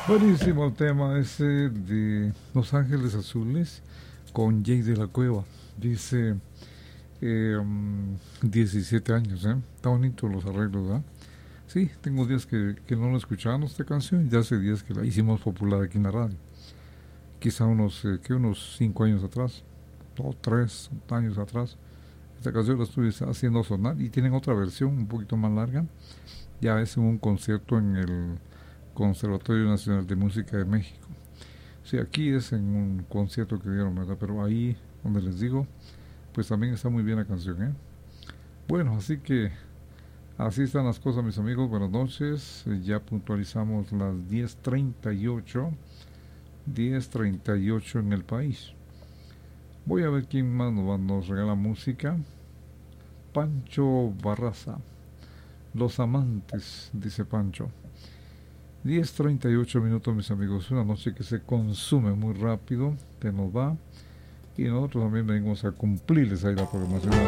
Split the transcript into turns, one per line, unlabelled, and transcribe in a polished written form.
Buenísimo el tema ese de Los Ángeles Azules con Jay de la Cueva. Dice 17 años, ¿eh? Está bonito los arreglos, ¿verdad? Sí, tengo días que no lo escuchábamos esta canción y ya hace días que la hicimos popular aquí en la radio. Quizá unos 5 años atrás, o 3 años atrás. Esta canción la estuve haciendo sonar y tienen otra versión un poquito más larga. Ya es en un concierto en el Conservatorio Nacional de Música de México. Sí, aquí es en un concierto que dieron, ¿verdad? Pero ahí, donde les digo, pues también está muy bien la canción, ¿eh? Bueno, así que así están las cosas, mis amigos. Buenas noches. Ya puntualizamos las 10:38. 10:38 en el país. Voy a ver quién más nos regala música. Pancho Barraza. Los amantes, dice Pancho. 10:38 minutos, mis amigos. Una noche que se consume muy rápido, que nos va. Y nosotros también venimos a cumplirles ahí la programación.